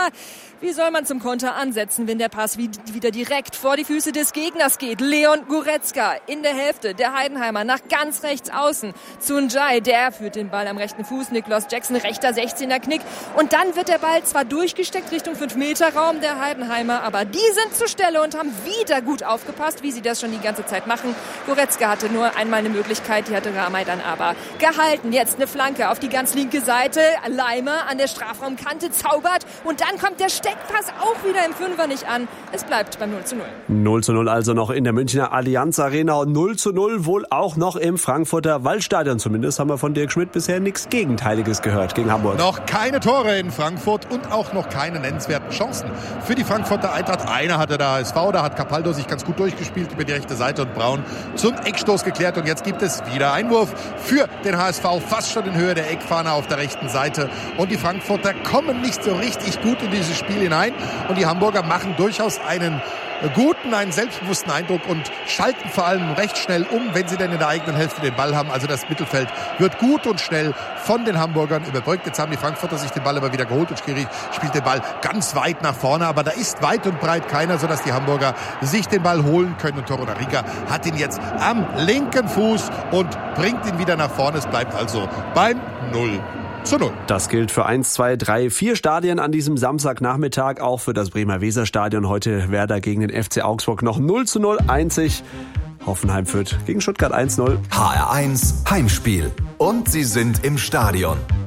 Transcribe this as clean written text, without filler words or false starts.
wie soll man zum Konter ansetzen, wenn der Pass wieder direkt vor die Füße des Gegners geht? Leon Goretzka in der Hälfte, der Heidenheimer nach ganz rechts außen zu Njai, der führt den Ball am rechten Fuß, Nicholas Jackson, rechter 16er Knick und dann wird der Ball zwar durchgesteckt Richtung 5-Meter-Raum der Heidenheimer, aber die sind zur Stelle und haben wieder gut aufgepasst, wie sie das schon die ganze Zeit machen. Goretzka hatte nur einmal eine Möglichkeit, die hatte Ramay dann aber gehalten. Jetzt eine Flanke auf die ganz linke Seite, Leimer an der Strafraumkante zaubert und dann kommt der Steckpass auch wieder im Fünfer nicht an. Es bleibt beim 0:0. 0:0 also noch in der Münchner Allianz Arena und 0:0 wohl auch noch im Frankfurter Waldstadion. Zumindest haben wir von Dirk Schmidt bisher nichts Gegenteiliges gehört gegen Hamburg. Noch keine Tore in Frankfurt und auch noch keine nennenswerten Chancen für die Frankfurter Eintracht. Eine hatte der HSV, da hat Capaldo sich ganz gut durchgespielt über die rechte Seite und Braun zum Eckstoß geklärt. Und jetzt gibt es wieder Einwurf für den HSV, fast schon in Höhe der Eckfahne auf der rechten Seite. Und die Frankfurter kommen nicht so richtig gut in dieses Spiel hinein. Und die Hamburger machen durchaus einen selbstbewussten Eindruck und schalten vor allem recht schnell um, wenn sie denn in der eigenen Hälfte den Ball haben. Also das Mittelfeld wird gut und schnell von den Hamburgern überbrückt. Jetzt haben die Frankfurter sich den Ball aber wieder geholt und Skiri spielt den Ball ganz weit nach vorne. Aber da ist weit und breit keiner, sodass die Hamburger sich den Ball holen können. Und Torunariga hat ihn jetzt am linken Fuß und bringt ihn wieder nach vorne. Es bleibt also beim 0:0. Das gilt für 1, 2, 3, 4 Stadien an diesem Samstagnachmittag. Auch für das Bremer Weserstadion. Heute Werder gegen den FC Augsburg noch 0:0 einzig. Hoffenheim führt gegen Stuttgart 1:0. HR1 Heimspiel. Und sie sind im Stadion.